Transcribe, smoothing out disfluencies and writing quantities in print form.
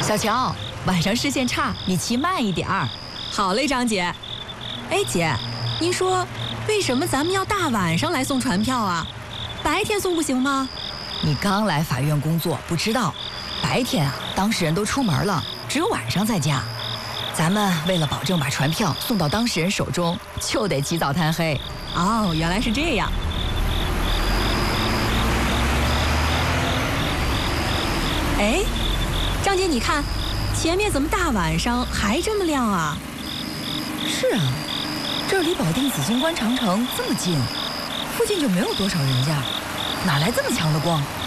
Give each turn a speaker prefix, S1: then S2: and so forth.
S1: 小乔，晚上视线差，你骑慢一点儿。
S2: 好嘞，张姐。哎，姐，您说为什么咱们要大晚上来送传票啊？白天送不行吗？
S1: 你刚来法院工作，不知道，白天啊，当事人都出门了，只有晚上在家。咱们为了保证把传票送到当事人手中，就得起早贪黑。
S2: 哦，原来是这样。哎，张姐，你看，前面怎么大晚上还这么亮啊？
S1: 是啊，这离保定紫金关长城这么近，附近就没有多少人家，哪来这么强的光？